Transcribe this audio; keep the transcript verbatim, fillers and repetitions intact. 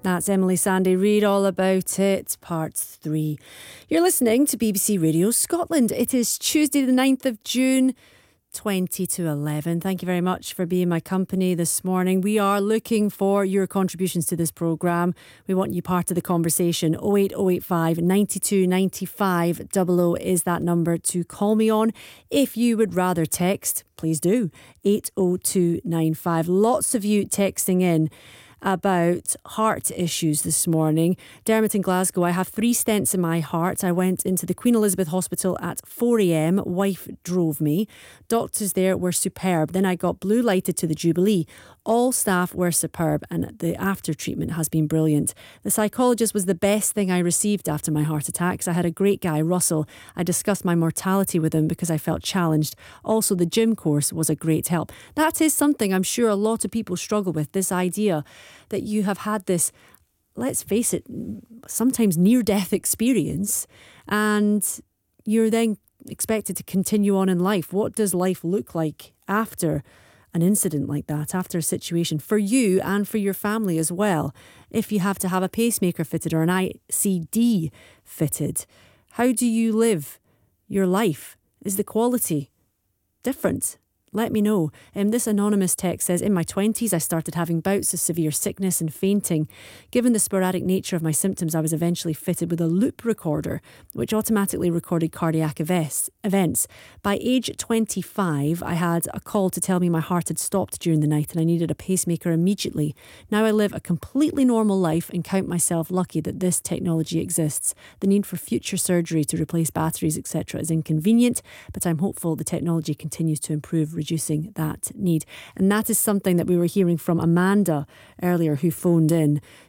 That's Emily Sandy. Read all about it, part three. You're listening to B B C Radio Scotland. It is Tuesday the ninth of June, twenty to eleven. Thank you very much for being my company this morning. We are looking for your contributions to this programme. We want you part of the conversation. oh eight oh eight five, nine two nine five, double oh is that number to call me on. If you would rather text, please do. eight oh two nine five. Lots of you texting in about heart issues this morning. Dermot in Glasgow, I have three stents in my heart. I went into the Queen Elizabeth Hospital at four a.m. Wife drove me. Doctors there were superb. Then I got blue lighted to the Jubilee. All staff were superb and the after treatment has been brilliant. The psychologist was the best thing I received after my heart attacks. I had a great guy, Russell. I discussed my mortality with him because I felt challenged. Also, the gym course was a great help. That is something I'm sure a lot of people struggle with, this idea that you have had this, let's face it, sometimes near-death experience, and you're then expected to continue on in life. What does life look like after an incident like that, after a situation, for you and for your family as well? If you have to have a pacemaker fitted or an I C D fitted, how do you live your life? Is the quality different? Let me know. Um, this anonymous text says, in my twenties, I started having bouts of severe sickness and fainting. Given the sporadic nature of my symptoms, I was eventually fitted with a loop recorder, which automatically recorded cardiac events. By age twenty-five, I had a call to tell me my heart had stopped during the night and I needed a pacemaker immediately. Now I live a completely normal life and count myself lucky that this technology exists. The need for future surgery to replace batteries, et cetera is inconvenient, but I'm hopeful the technology continues to improve, reducing that need. And that is something that we were hearing from Amanda earlier, who phoned in,